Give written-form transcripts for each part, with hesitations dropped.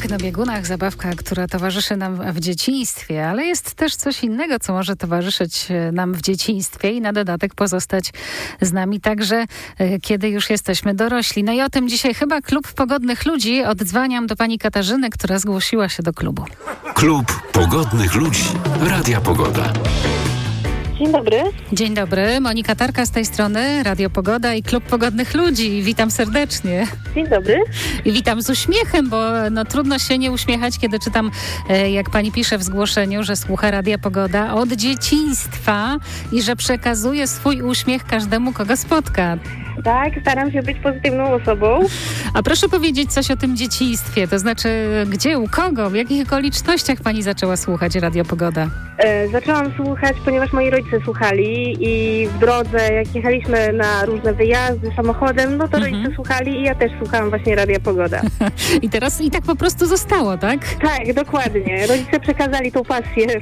Skok na biegunach, zabawka, która towarzyszy nam w dzieciństwie, ale jest też coś innego, co może towarzyszyć nam w dzieciństwie i na dodatek pozostać z nami także, kiedy już jesteśmy dorośli. No i o tym dzisiaj chyba Klub Pogodnych Ludzi. Odzwaniam do pani Katarzyny, która zgłosiła się do klubu. Klub Pogodnych Ludzi. Radia Pogoda. Dzień dobry. Dzień dobry, Monika Tarka z tej strony, Radio Pogoda i Klub Pogodnych Ludzi. Witam serdecznie. Dzień dobry. I witam z uśmiechem, bo trudno się nie uśmiechać, kiedy czytam, jak pani pisze w zgłoszeniu, że słucha Radia Pogoda od dzieciństwa i że przekazuje swój uśmiech każdemu, kogo spotka. Tak, staram się być pozytywną osobą. A proszę powiedzieć coś o tym dzieciństwie, to znaczy gdzie, u kogo, w jakich okolicznościach pani zaczęła słuchać Radio Pogoda? Zaczęłam słuchać, ponieważ moi rodzice słuchali i w drodze, jak jechaliśmy na różne wyjazdy samochodem, to rodzice słuchali i ja też słuchałam właśnie Radia Pogoda. I teraz i tak po prostu zostało, tak? Tak, dokładnie. Rodzice przekazali tą pasję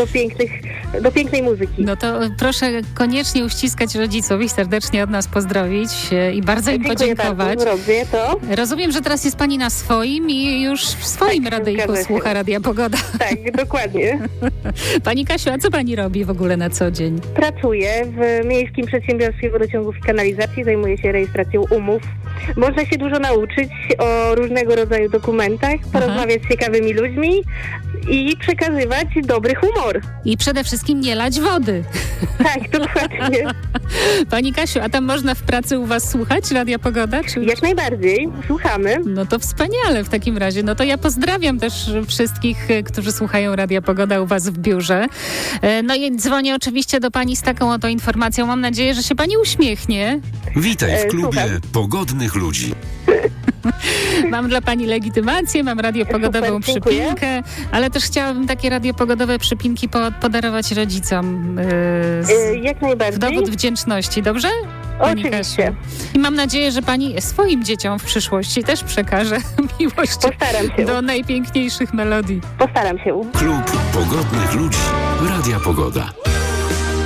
do pięknej muzyki. No to proszę koniecznie uściskać rodziców i serdecznie od nas pozdrowić i bardzo im podziękować. Bardzo, robię to. Rozumiem, że teraz jest pani na swoim i już w swoim radyjku słucha Radia Pogoda. Tak, dokładnie. Pani Kasiu, a co pani robi w ogóle na co dzień? Pracuję w Miejskim Przedsiębiorstwie Wodociągów i Kanalizacji, zajmuję się rejestracją umów. Można się dużo nauczyć o różnego rodzaju dokumentach, porozmawiać z ciekawymi ludźmi i przekazywać dobry humor. I przede wszystkim nie lać wody. Tak, dokładnie. Pani Kasiu, a tam można w pracy u was słuchać Radia Pogoda? Czy... Jak najbardziej, słuchamy. No to wspaniale w takim razie. No to ja pozdrawiam też wszystkich, którzy słuchają Radia Pogoda u was w biurze. No i dzwonię oczywiście do pani z taką oto informacją. Mam nadzieję, że się pani uśmiechnie. Witaj w klubie Słucham. Pogodnych Ludzi. Mam dla pani legitymację, mam radiopogodową przypinkę, ale też chciałabym takie radiopogodowe przypinki podarować rodzicom jak najbardziej. w dowód wdzięczności, dobrze? Pani Oczywiście. Kasiu. I mam nadzieję, że pani swoim dzieciom w przyszłości też przekaże miłość Postaram się. do najpiękniejszych melodii. Postaram się. Klub Pogodnych Ludzi. Radia Pogoda.